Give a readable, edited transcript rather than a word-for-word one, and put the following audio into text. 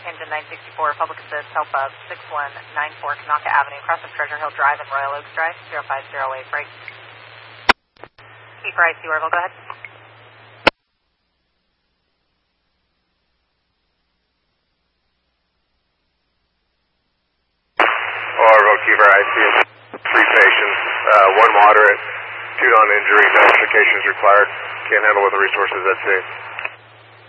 engine 964, public assist, help of 6194 Kanaka Avenue, cross of Treasure Hill Drive and Royal Oaks Drive, 050 freight. Kiefer IC Orville, go ahead. Orville, Kiefer IC, 3 patients, 1 moderate, 2 non-injury, notifications required, can't handle with the resources at sea.